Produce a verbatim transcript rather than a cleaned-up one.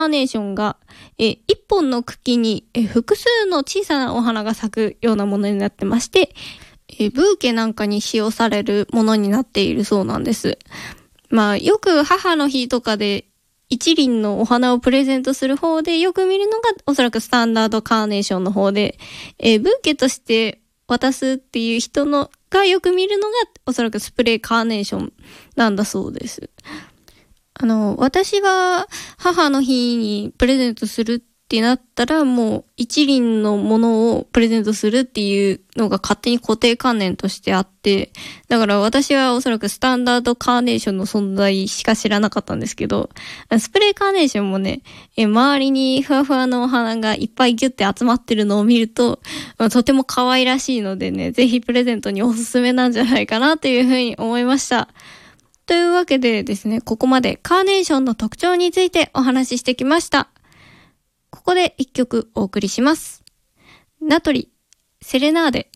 ーネーションが、えー、一本の茎に、えー、複数の小さなお花が咲くようなものになってまして、えー、ブーケなんかに使用されるものになっているそうなんです。まあ、よく母の日とかで一輪のお花をプレゼントする方でよく見るのがおそらくスタンダードカーネーションの方で、えー、ブーケとして渡すっていう人のがよく見るのがおそらくスプレーカーネーションなんだそうです。あの、私は母の日にプレゼントするってなったらもう一輪のものをプレゼントするっていうのが勝手に固定観念としてあって、だから私はおそらくスタンダードカーネーションの存在しか知らなかったんですけど、スプレーカーネーションもね、え周りにふわふわのお花がいっぱいギュッて集まってるのを見ると、とても可愛らしいのでね、ぜひプレゼントにおすすめなんじゃないかなというふうに思いました。というわけでですね、ここまでカーネーションの特徴についてお話ししてきました。ここで一曲お送りします。ナトリ、セレナーデ。